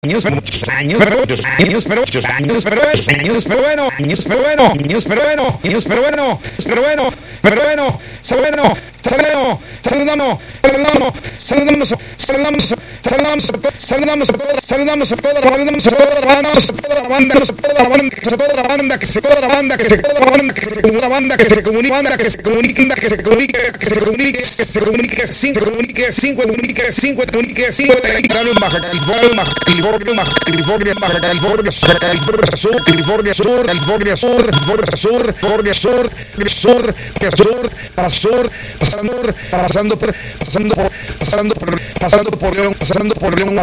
muchos años, pero muchos años, pero muchos años, pero muchos años, pero bueno, años, pero bueno, años, pero bueno, años, pero bueno, pero bueno, pero bueno, saludamos, saludamos, saludamos, saludamos, saludamos, saludamos, saludamos, saludamos a toda, saludamos a toda la banda, a toda la banda, a toda la banda, a toda la banda, a toda la banda, que se toda la banda, que se toda la banda, que se comunica banda, que se comunica banda, que se comunique, que se comunique, que se comunique, que se comunique, cinco, comunique, cinco, comunique, cinco, comunique, cinco, Baja California, Baja California, Baja California, Baja California, Sur, California Sur, California Sur, California Sur, California Sur, Sur, Sur, para Sur, pasando por León, pasando por León,